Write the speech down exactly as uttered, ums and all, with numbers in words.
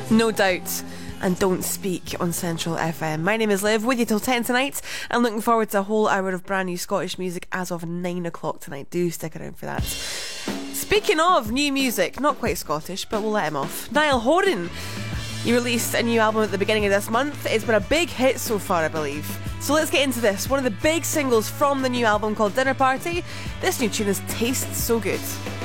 No Doubt and Don't Speak on Central F M. My name is Liv, with you till ten tonight, and looking forward to a whole hour of brand new Scottish music as of nine o'clock tonight. Do stick around for that. Speaking of new music, not quite Scottish, but we'll let him off. Niall Horan, he released a new album at the beginning of this month. It's been a big hit so far, I believe. So let's get into this. One of the big singles from the new album called Dinner Party. This new tune is Tastes So Good.